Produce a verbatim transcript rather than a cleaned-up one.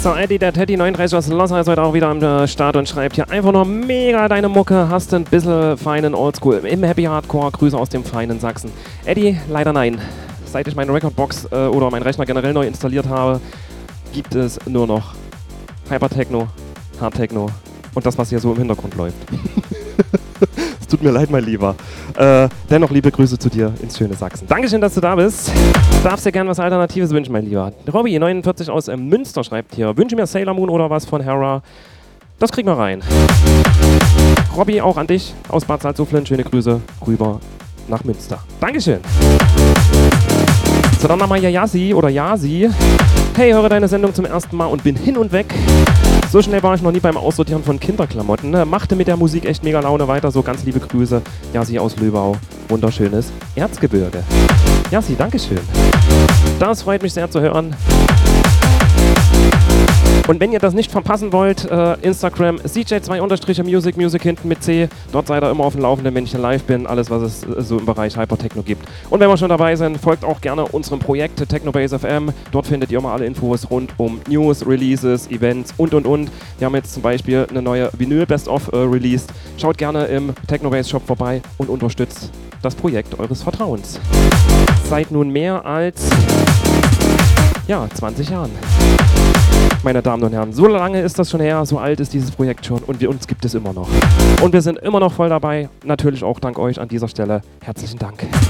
So, Eddie, der Teddy neununddreißig aus Losser ist heute auch wieder am äh, Start und schreibt hier einfach nur mega deine Mucke, hast ein bisschen feinen Oldschool im Happy Hardcore, Grüße aus dem feinen Sachsen. Eddie, leider nein. Seit ich meine Recordbox äh, oder meinen Rechner generell neu installiert habe, gibt es nur noch Hypertechno, Hardtechno und das, was hier so im Hintergrund läuft. Es tut mir leid, mein Lieber. Äh, dennoch liebe Grüße zu dir ins schöne Sachsen. Dankeschön, dass du da bist. Darfst dir gerne was Alternatives wünschen, mein Lieber. Robby, neunundvierzig aus äh, Münster, schreibt hier, wünsche mir Sailor Moon oder was von Hera. Das kriegen wir rein. Robby, auch an dich aus Bad Salzuflen. Schöne Grüße rüber nach Münster. Dankeschön. So, dann nochmal hier Yasi oder Yasi. Hey, höre deine Sendung zum ersten Mal und bin hin und weg. So schnell war ich noch nie beim Aussortieren von Kinderklamotten. Ne? Machte mit der Musik echt mega Laune weiter. So, ganz liebe Grüße. Yasi aus Löbau. Wunderschönes Erzgebirge. Yasi, Dankeschön. Das freut mich sehr zu hören. Und wenn ihr das nicht verpassen wollt, äh, Instagram C J zwei Music, Music hinten mit C. Dort seid ihr immer auf dem Laufenden, wenn ich hier live bin. Alles, was es äh, so im Bereich Hypertechno gibt. Und wenn wir schon dabei sind, folgt auch gerne unserem Projekt Technobase F M. Dort findet ihr immer alle Infos rund um News, Releases, Events und und und. Wir haben jetzt zum Beispiel eine neue Vinyl Best-of äh, released. Schaut gerne im Technobase Shop vorbei und unterstützt das Projekt eures Vertrauens. Seit nun mehr als ja, zwanzig Jahren. Meine Damen und Herren, so lange ist das schon her, so alt ist dieses Projekt schon und wir, uns gibt es immer noch. Und wir sind immer noch voll dabei, natürlich auch dank euch an dieser Stelle. Herzlichen Dank.